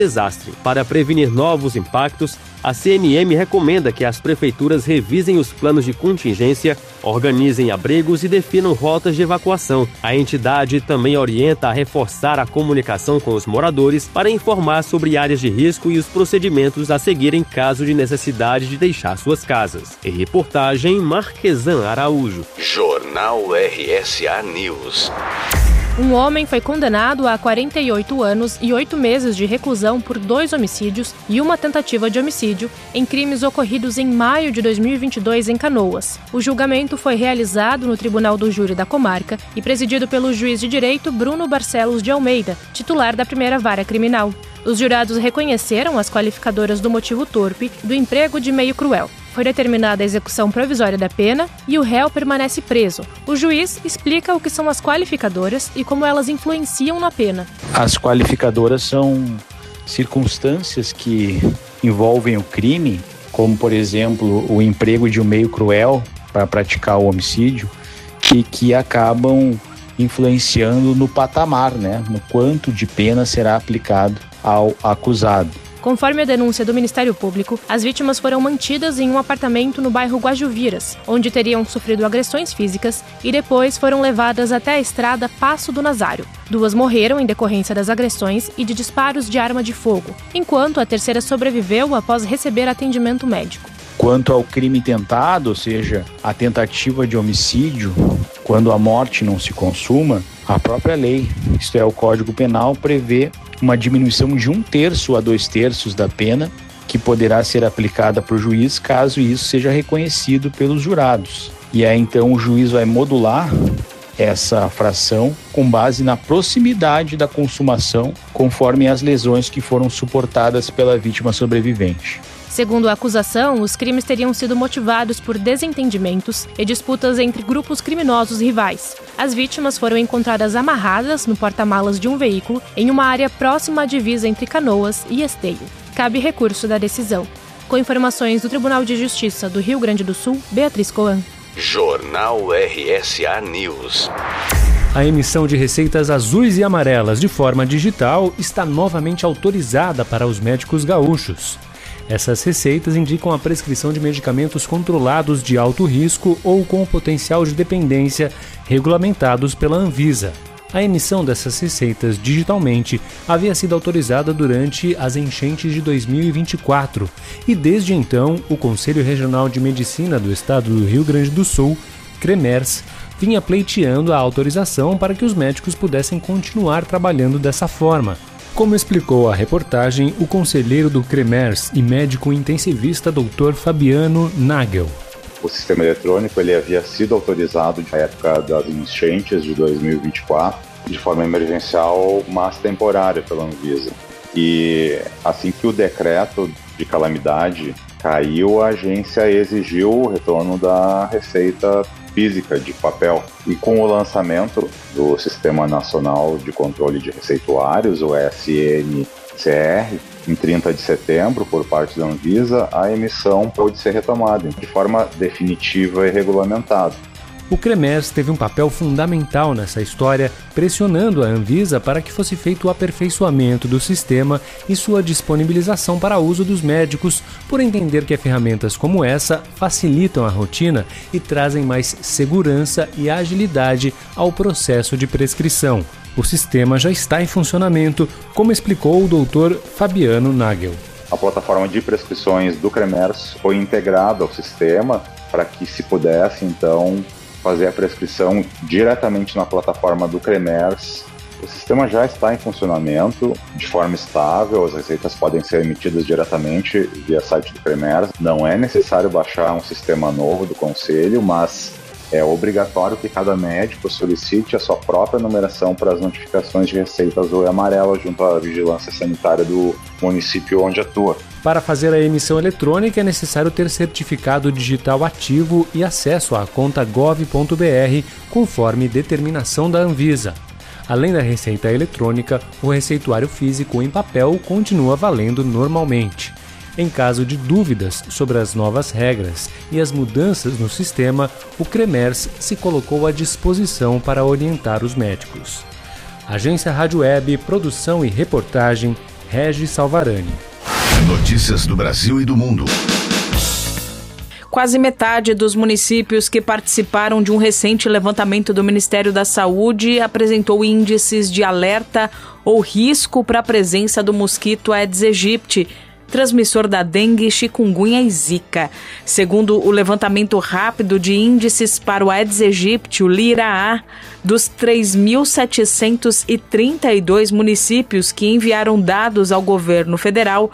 desastre. Para prevenir novos impactos, a CNM recomenda que as prefeituras revisem os planos de contingência, organizem abrigos e definam rotas de evacuação. A entidade também orienta a reforçar a comunicação com os moradores para informar sobre áreas de risco e os procedimentos a seguir em caso de necessidade de deixar suas casas. Em reportagem, Marquesan Araújo. Jornal RSA News. Um homem foi condenado a 48 anos e 8 meses de reclusão por 2 homicídios e uma tentativa de homicídio em crimes ocorridos em maio de 2022 em Canoas. O julgamento foi realizado no Tribunal do Júri da Comarca e presidido pelo juiz de direito Bruno Barcelos de Almeida, titular da primeira vara criminal. Os jurados reconheceram as qualificadoras do motivo torpe do emprego de meio cruel. Foi determinada a execução provisória da pena e o réu permanece preso. O juiz explica o que são as qualificadoras e como elas influenciam na pena. As qualificadoras são circunstâncias que envolvem o crime, como, por exemplo, o emprego de um meio cruel para praticar o homicídio, e que acabam influenciando no patamar, no quanto de pena será aplicado ao acusado. Conforme a denúncia do Ministério Público, as vítimas foram mantidas em um apartamento no bairro Guajuviras, onde teriam sofrido agressões físicas e depois foram levadas até a estrada Passo do Nazário. 2 morreram em decorrência das agressões e de disparos de arma de fogo, enquanto a terceira sobreviveu após receber atendimento médico. Quanto ao crime tentado, ou seja, a tentativa de homicídio, quando a morte não se consuma, a própria lei, isto é, o Código Penal, prevê uma diminuição de 1/3 a 2/3 da pena que poderá ser aplicada por juiz caso isso seja reconhecido pelos jurados. E aí então o juiz vai modular essa fração com base na proximidade da consumação, conforme as lesões que foram suportadas pela vítima sobrevivente. Segundo a acusação, os crimes teriam sido motivados por desentendimentos e disputas entre grupos criminosos rivais. As vítimas foram encontradas amarradas no porta-malas de um veículo em uma área próxima à divisa entre Canoas e Esteio. Cabe recurso da decisão. Com informações do Tribunal de Justiça do Rio Grande do Sul, Beatriz Coan. Jornal RSA News. A emissão de receitas azuis e amarelas de forma digital está novamente autorizada para os médicos gaúchos. Essas receitas indicam a prescrição de medicamentos controlados de alto risco ou com potencial de dependência, regulamentados pela Anvisa. A emissão dessas receitas digitalmente havia sido autorizada durante as enchentes de 2024 e, desde então, o Conselho Regional de Medicina do Estado do Rio Grande do Sul, CREMERS, vinha pleiteando a autorização para que os médicos pudessem continuar trabalhando dessa forma. Como explicou a reportagem, o conselheiro do CREMERS e médico intensivista Dr. Fabiano Nagel. O sistema eletrônico havia sido autorizado na época das enchentes de 2024, de forma emergencial, mas temporária pela Anvisa. E assim que o decreto de calamidade caiu, a agência exigiu o retorno da receita física de papel. E com o lançamento do Sistema Nacional de Controle de Receituários, o SNCR, em 30 de setembro, por parte da Anvisa, a emissão pôde ser retomada de forma definitiva e regulamentada. O CREMERS teve um papel fundamental nessa história, pressionando a Anvisa para que fosse feito o aperfeiçoamento do sistema e sua disponibilização para uso dos médicos, por entender que ferramentas como essa facilitam a rotina e trazem mais segurança e agilidade ao processo de prescrição. O sistema já está em funcionamento, como explicou o Dr. Fabiano Nagel. A plataforma de prescrições do CREMERS foi integrada ao sistema para que se pudesse, então, fazer a prescrição diretamente na plataforma do CREMERS. O sistema já está em funcionamento de forma estável, as receitas podem ser emitidas diretamente via site do CREMERS. Não é necessário baixar um sistema novo do Conselho, mas é obrigatório que cada médico solicite a sua própria numeração para as notificações de receita azul e amarela junto à vigilância sanitária do município onde atua. Para fazer a emissão eletrônica é necessário ter certificado digital ativo e acesso à conta gov.br, conforme determinação da Anvisa. Além da receita eletrônica, o receituário físico em papel continua valendo normalmente. Em caso de dúvidas sobre as novas regras e as mudanças no sistema, o CREMERS se colocou à disposição para orientar os médicos. Agência Rádio Web, produção e reportagem, Regis Salvarani. Notícias do Brasil e do mundo. Quase metade dos municípios que participaram de um recente levantamento do Ministério da Saúde apresentou índices de alerta ou risco para a presença do mosquito Aedes aegypti, transmissor da dengue, chikungunya e zika. Segundo o levantamento rápido de índices para o Aedes aegypti, o LIRA-A, dos 3.732 municípios que enviaram dados ao governo federal,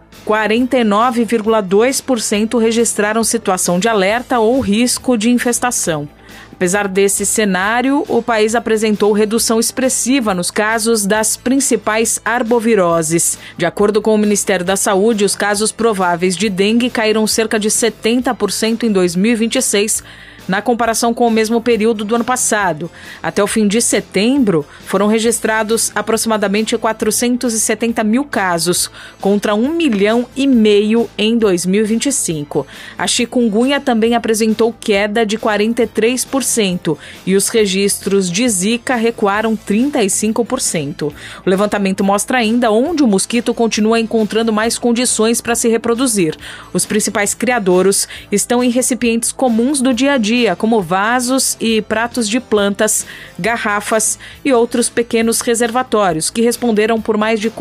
49,2% registraram situação de alerta ou risco de infestação. Apesar desse cenário, o país apresentou redução expressiva nos casos das principais arboviroses. De acordo com o Ministério da Saúde, os casos prováveis de dengue caíram cerca de 70% em 2026, na comparação com o mesmo período do ano passado. Até o fim de setembro, foram registrados aproximadamente 470 mil casos, contra 1,5 milhão em 2025. A chikungunya também apresentou queda de 43% e os registros de zika recuaram 35%. O levantamento mostra ainda onde o mosquito continua encontrando mais condições para se reproduzir. Os principais criadouros estão em recipientes comuns do dia a dia, como vasos e pratos de plantas, garrafas e outros pequenos reservatórios, que responderam por mais de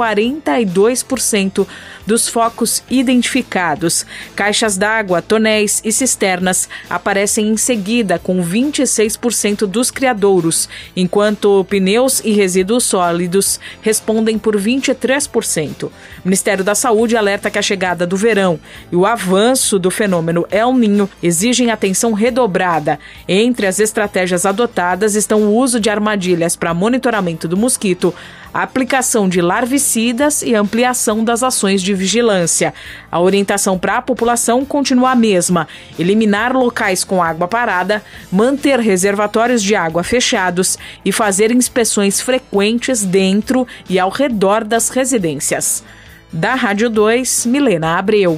42% dos focos identificados. Caixas d'água, tonéis e cisternas aparecem em seguida, com 26% dos criadouros, enquanto pneus e resíduos sólidos respondem por 23%. O Ministério da Saúde alerta que a chegada do verão e o avanço do fenômeno El Niño exigem atenção redobrada. Entre as estratégias adotadas estão o uso de armadilhas para monitoramento do mosquito, a aplicação de larvicidas e a ampliação das ações de vigilância. A orientação para a população continua a mesma: eliminar locais com água parada, manter reservatórios de água fechados e fazer inspeções frequentes dentro e ao redor das residências. Da Rádio 2, Milena Abreu.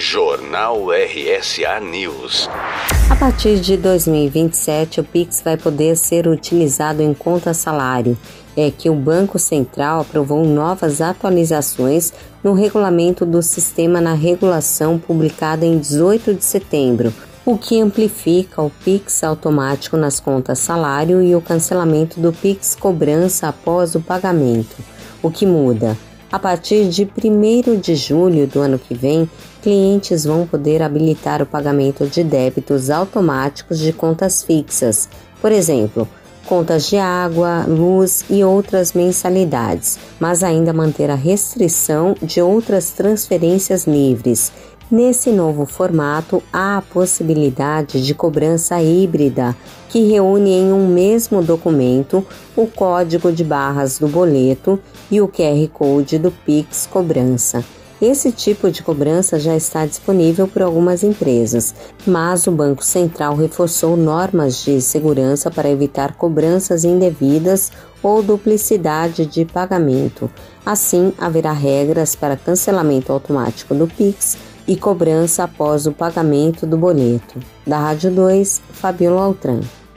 Jornal RSA News. A partir de 2027, o Pix vai poder ser utilizado em conta salário. É que o Banco Central aprovou novas atualizações no regulamento do sistema na regulação publicada em 18 de setembro, o que amplifica o Pix automático nas contas salário e o cancelamento do Pix cobrança após o pagamento. O que muda? A partir de 1º de julho do ano que vem, clientes vão poder habilitar o pagamento de débitos automáticos de contas fixas, por exemplo, contas de água, luz e outras mensalidades, mas ainda manter a restrição de outras transferências livres. Nesse novo formato, há a possibilidade de cobrança híbrida, que reúne em um mesmo documento o código de barras do boleto e o QR Code do Pix Cobrança. Esse tipo de cobrança já está disponível por algumas empresas, mas o Banco Central reforçou normas de segurança para evitar cobranças indevidas ou duplicidade de pagamento. Assim, haverá regras para cancelamento automático do Pix e cobrança após o pagamento do boleto. Da Rádio 2, Fabiola Altran.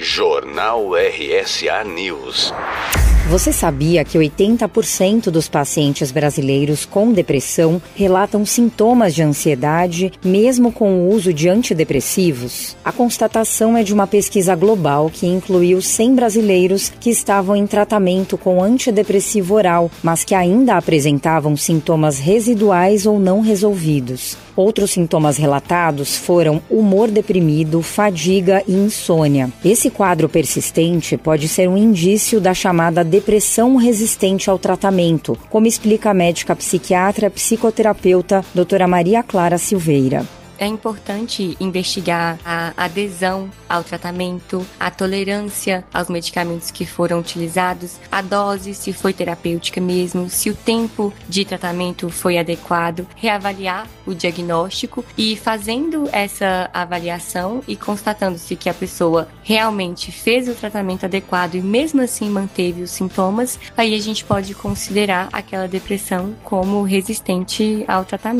Jornal RSA News. Você sabia que 80% dos pacientes brasileiros com depressão relatam sintomas de ansiedade, mesmo com o uso de antidepressivos? A constatação é de uma pesquisa global que incluiu 100 brasileiros que estavam em tratamento com antidepressivo oral, mas que ainda apresentavam sintomas residuais ou não resolvidos. Outros sintomas relatados foram humor deprimido, fadiga e insônia. Esse quadro persistente pode ser um indício da chamada depressão resistente ao tratamento, como explica a médica psiquiatra psicoterapeuta doutora Maria Clara Silveira. É importante investigar a adesão ao tratamento, a tolerância aos medicamentos que foram utilizados, a dose, se foi terapêutica mesmo, se o tempo de tratamento foi adequado, reavaliar o diagnóstico e fazendo essa avaliação e constatando-se que a pessoa realmente fez o tratamento adequado e mesmo assim manteve os sintomas, aí a gente pode considerar aquela depressão como resistente ao tratamento.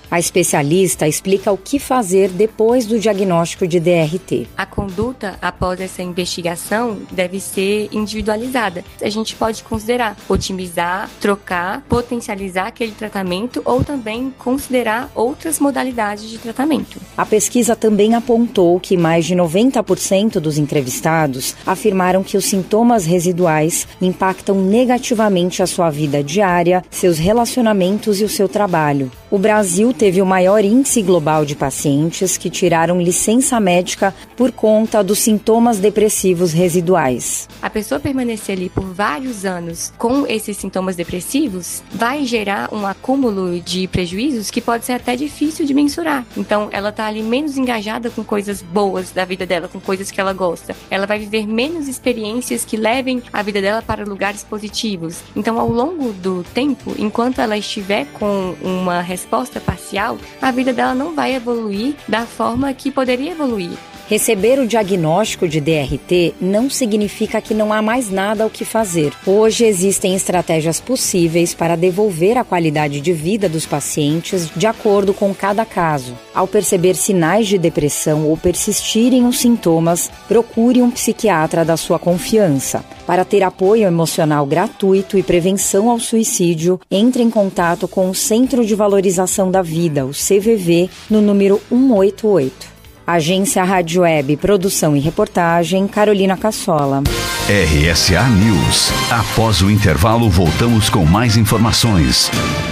A especialista explica o que fazer depois do diagnóstico de DRT. A conduta após essa investigação deve ser individualizada. A gente pode considerar otimizar, trocar, potencializar aquele tratamento ou também considerar outras modalidades de tratamento. A pesquisa também apontou que mais de 90% dos entrevistados afirmaram que os sintomas residuais impactam negativamente a sua vida diária, seus relacionamentos e o seu trabalho. O Brasil teve o maior índice global de pacientes que tiraram licença médica por conta dos sintomas depressivos residuais. A pessoa permanecer ali por vários anos com esses sintomas depressivos vai gerar um acúmulo de prejuízos que pode ser até difícil de mensurar. Então, ela está ali menos engajada com coisas boas da vida dela, com coisas que ela gosta. Ela vai viver menos experiências que levem a vida dela para lugares positivos. Então, ao longo do tempo, enquanto ela estiver com uma resposta parcial, a vida dela não vai evoluir da forma que poderia evoluir. Receber o diagnóstico de DRT não significa que não há mais nada ao que fazer. Hoje existem estratégias possíveis para devolver a qualidade de vida dos pacientes de acordo com cada caso. Ao perceber sinais de depressão ou persistirem os sintomas, procure um psiquiatra da sua confiança. Para ter apoio emocional gratuito e prevenção ao suicídio, entre em contato com o Centro de Valorização da Vida, o CVV, no número 188. Agência Rádio Web, produção e reportagem, Carolina Cassola. RSA News. Após o intervalo, voltamos com mais informações.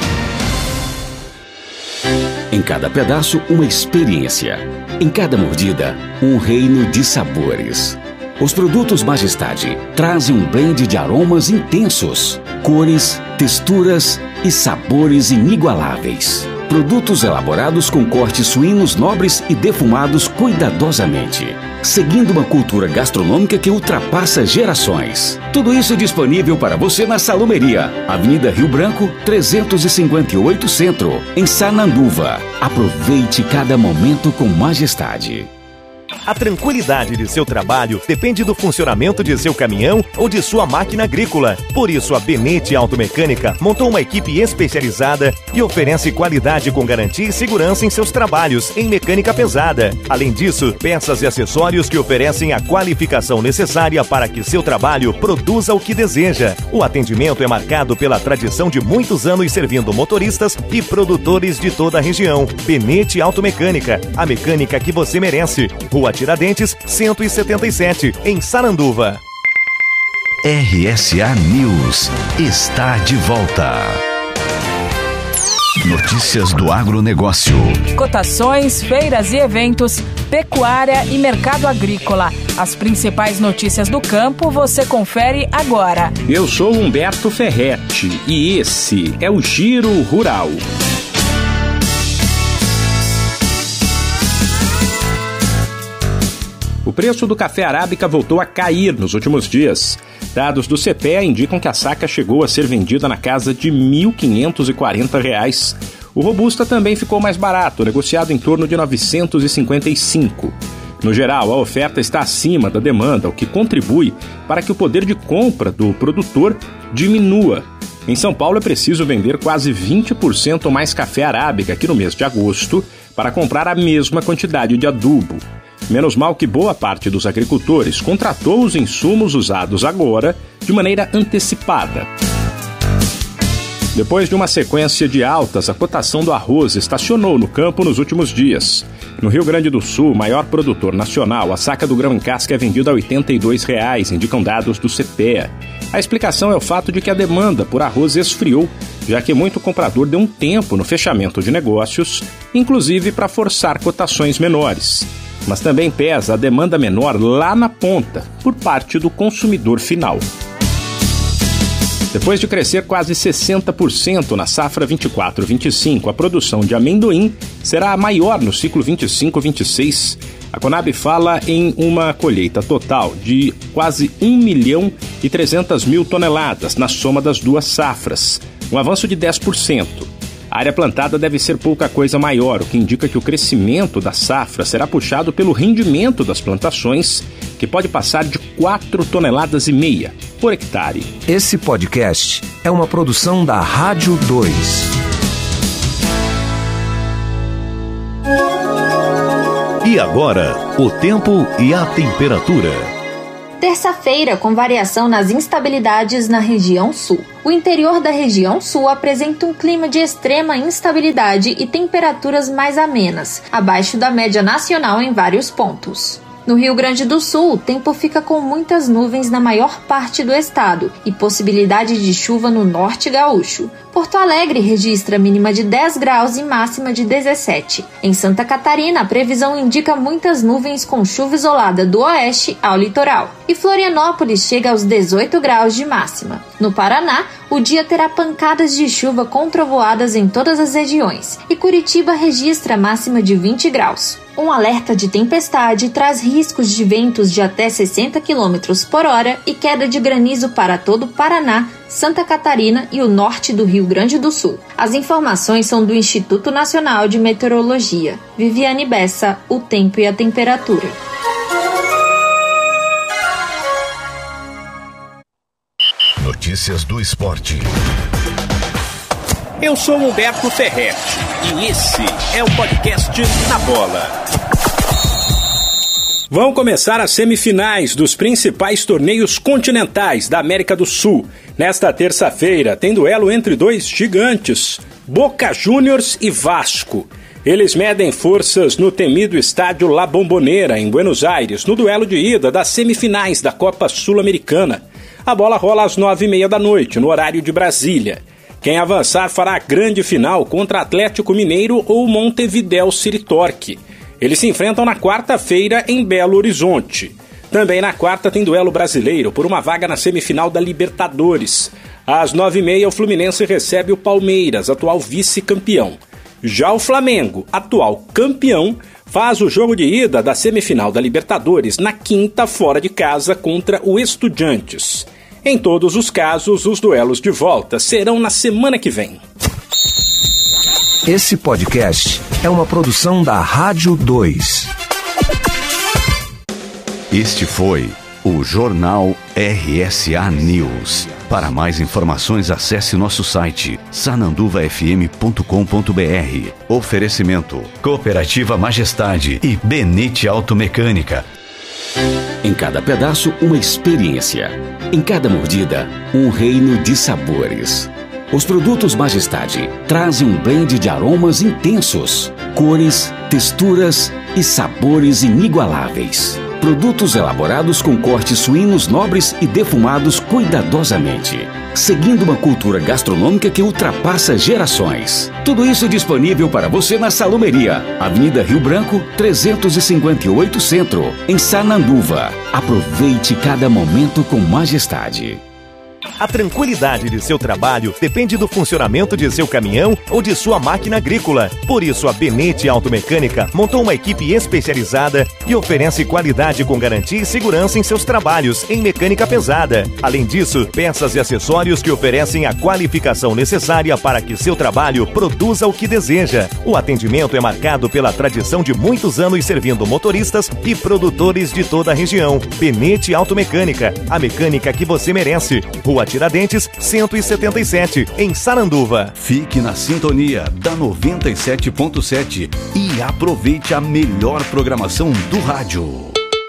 Em cada pedaço, uma experiência. Em cada mordida, um reino de sabores. Os produtos Majestade trazem um blend de aromas intensos, cores, texturas e sabores inigualáveis. Produtos elaborados com cortes suínos nobres e defumados cuidadosamente, seguindo uma cultura gastronômica que ultrapassa gerações. Tudo isso disponível para você na Salumeria, Avenida Rio Branco, 358 Centro, em Sananduva. Aproveite cada momento com Majestade. A tranquilidade de seu trabalho depende do funcionamento de seu caminhão ou de sua máquina agrícola. Por isso, a Benete Automecânica montou uma equipe especializada e oferece qualidade com garantia e segurança em seus trabalhos em mecânica pesada. Além disso, peças e acessórios que oferecem a qualificação necessária para que seu trabalho produza o que deseja. O atendimento é marcado pela tradição de muitos anos servindo motoristas e produtores de toda a região. Benete Automecânica, a mecânica que você merece. Rua Tiradentes, 177, em Sananduva. RSA News está de volta. Notícias do agronegócio. Cotações, feiras e eventos, pecuária e mercado agrícola. As principais notícias do campo você confere agora. Eu sou Humberto Ferretti e esse é o Giro Rural. O preço do café arábica voltou a cair nos últimos dias. Dados do CPEA indicam que a saca chegou a ser vendida na casa de R$ 1.540. O robusta também ficou mais barato, negociado em torno de R$ 955. No geral, a oferta está acima da demanda, o que contribui para que o poder de compra do produtor diminua. Em São Paulo é preciso vender quase 20% mais café arábica que no mês de agosto para comprar a mesma quantidade de adubo. Menos mal que boa parte dos agricultores contratou os insumos usados agora de maneira antecipada. Depois de uma sequência de altas, a cotação do arroz estacionou no campo nos últimos dias. No Rio Grande do Sul, maior produtor nacional, a saca do grão em casca é vendida a R$ 82,00, indicam dados do CPEA. A explicação é o fato de que a demanda por arroz esfriou, já que muito comprador deu um tempo no fechamento de negócios, inclusive para forçar cotações menores. Mas também pesa a demanda menor lá na ponta, por parte do consumidor final. Depois de crescer quase 60% na safra 24-25, a produção de amendoim será a maior no ciclo 25-26. A Conab fala em uma colheita total de quase 1.300.000 toneladas na soma das duas safras, um avanço de 10%. A área plantada deve ser pouca coisa maior, o que indica que o crescimento da safra será puxado pelo rendimento das plantações, que pode passar de 4,5 toneladas por hectare. Esse podcast é uma produção da Rádio 2. E agora, o tempo e a temperatura. Terça-feira, com variação nas instabilidades na região sul. O interior da região sul apresenta um clima de extrema instabilidade e temperaturas mais amenas, abaixo da média nacional em vários pontos. No Rio Grande do Sul, o tempo fica com muitas nuvens na maior parte do estado e possibilidade de chuva no norte gaúcho. Porto Alegre registra mínima de 10 graus e máxima de 17. Em Santa Catarina, a previsão indica muitas nuvens com chuva isolada do oeste ao litoral. E Florianópolis chega aos 18 graus de máxima. No Paraná, o dia terá pancadas de chuva com trovoadas em todas as regiões. E Curitiba registra máxima de 20 graus. Um alerta de tempestade traz riscos de ventos de até 60 km por hora e queda de granizo para todo o Paraná, Santa Catarina e o norte do Rio Grande do Sul. As informações são do Instituto Nacional de Meteorologia. Viviane Bessa, o tempo e a temperatura. Notícias do esporte. Eu sou Humberto Ferretti e esse é o podcast Na Bola. Vão começar as semifinais dos principais torneios continentais da América do Sul. Nesta terça-feira tem duelo entre dois gigantes, Boca Juniors e Vasco. Eles medem forças no temido estádio La Bombonera, em Buenos Aires, no duelo de ida das semifinais da Copa Sul-Americana. A bola rola às 9h30 da noite, no horário de Brasília. Quem avançar fará a grande final contra Atlético Mineiro ou Montevidéu City Torque. Eles se enfrentam na quarta-feira em Belo Horizonte. Também na quarta tem duelo brasileiro por uma vaga na semifinal da Libertadores. Às 9h30 o Fluminense recebe o Palmeiras, atual vice-campeão. Já o Flamengo, atual campeão, faz o jogo de ida da semifinal da Libertadores na quinta fora de casa contra o Estudiantes. Em todos os casos, os duelos de volta serão na semana que vem. Esse podcast é uma produção da Rádio 2. Este foi o Jornal RSA News. Para mais informações, acesse nosso site sananduvafm.com.br. Oferecimento: Cooperativa Majestade e Benete Automecânica. Em cada pedaço, uma experiência. Em cada mordida, um reino de sabores. Os produtos Majestade trazem um blend de aromas intensos, cores, texturas e sabores inigualáveis. Produtos elaborados com cortes suínos nobres e defumados cuidadosamente, seguindo uma cultura gastronômica que ultrapassa gerações. Tudo isso disponível para você na Salumeria, Avenida Rio Branco, 358 Centro, em Sananduva. Aproveite cada momento com majestade. A tranquilidade de seu trabalho depende do funcionamento de seu caminhão ou de sua máquina agrícola. Por isso, a Benete Automecânica montou uma equipe especializada e oferece qualidade com garantia e segurança em seus trabalhos em mecânica pesada. Além disso, peças e acessórios que oferecem a qualificação necessária para que seu trabalho produza o que deseja. O atendimento é marcado pela tradição de muitos anos servindo motoristas e produtores de toda a região. Benete Automecânica, a mecânica que você merece. Rua Tiradentes, 177, em Saranduva. Fique na sintonia da 97.7 e aproveite a melhor programação do rádio.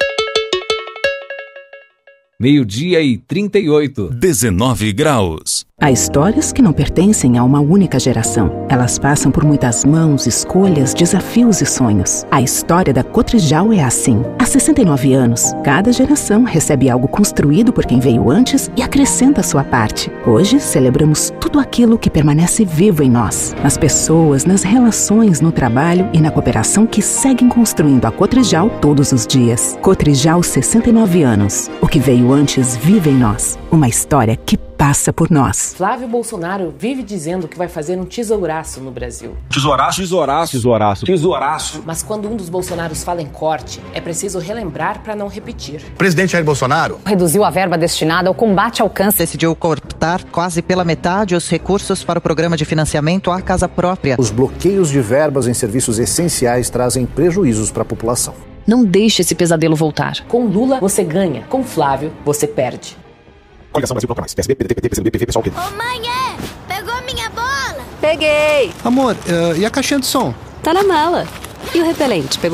12h38. 19 graus. Há histórias que não pertencem a uma única geração. Elas passam por muitas mãos, escolhas, desafios e sonhos. A história da Cotrijal é assim. Há 69 anos, cada geração recebe algo construído por quem veio antes e acrescenta a sua parte. Hoje, celebramos tudo aquilo que permanece vivo em nós. Nas pessoas, nas relações, no trabalho e na cooperação que seguem construindo a Cotrijal todos os dias. Cotrijal, 69 anos. O que veio antes vive em nós. Uma história que passa por nós. Flávio Bolsonaro vive dizendo que vai fazer um tesouraço no Brasil. Tesouraço? Tesouraço. Tesouraço. Tesouraço. Mas quando um dos Bolsonaros fala em corte, é preciso relembrar para não repetir. Presidente Jair Bolsonaro reduziu a verba destinada ao combate ao câncer. Decidiu cortar quase pela metade os recursos para o programa de financiamento à casa própria. Os bloqueios de verbas em serviços essenciais trazem prejuízos para a população. Não deixe esse pesadelo voltar. Com Lula, você ganha. Com Flávio, você perde. Coligação Brasil Bloco Mais. PSB, PDT, PT, PCdoB, PV, PSOL, Ô mãe, pegou minha bola? Peguei. Amor, e a caixinha de som? Tá na mala. E o repelente, pegou?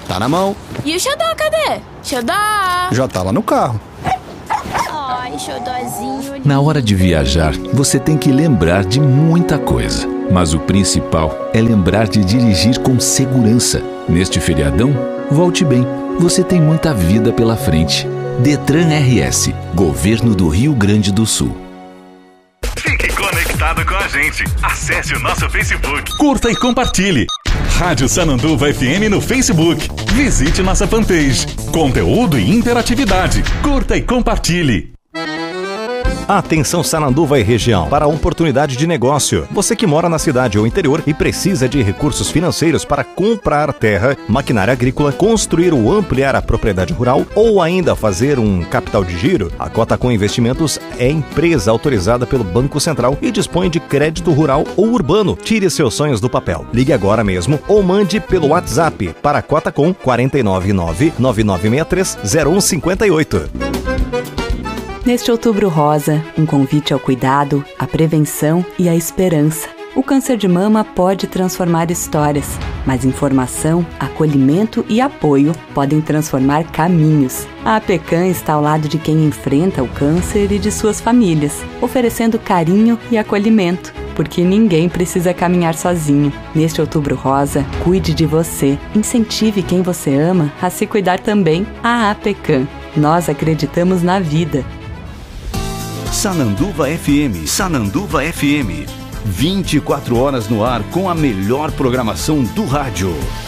Tá na mão. E o xodó, cadê? Xodó! Já tá lá no carro. Ai, xodózinho. Na hora de viajar, você tem que lembrar de muita coisa. Mas o principal é lembrar de dirigir com segurança. Neste feriadão, volte bem. Você tem muita vida pela frente. Detran RS, Governo do Rio Grande do Sul. Fique conectado com a gente. Acesse o nosso Facebook. Curta e compartilhe. Rádio Sananduva FM no Facebook. Visite nossa fanpage. Conteúdo e interatividade. Curta e compartilhe. Atenção Sananduva e região, para a oportunidade de negócio. Você que mora na cidade ou interior e precisa de recursos financeiros para comprar terra, maquinária agrícola, construir ou ampliar a propriedade rural ou ainda fazer um capital de giro, a Cotacom Investimentos é empresa autorizada pelo Banco Central e dispõe de crédito rural ou urbano. Tire seus sonhos do papel. Ligue agora mesmo ou mande pelo WhatsApp para Cotacom 499-9963-0158. Neste Outubro Rosa, um convite ao cuidado, à prevenção e à esperança. O câncer de mama pode transformar histórias, mas informação, acolhimento e apoio podem transformar caminhos. A APECAM está ao lado de quem enfrenta o câncer e de suas famílias, oferecendo carinho e acolhimento, porque ninguém precisa caminhar sozinho. Neste Outubro Rosa, cuide de você, incentive quem você ama a se cuidar também. A APECAM. Nós acreditamos na vida. Sananduva FM. Sananduva FM. 24 horas no ar com a melhor programação do rádio.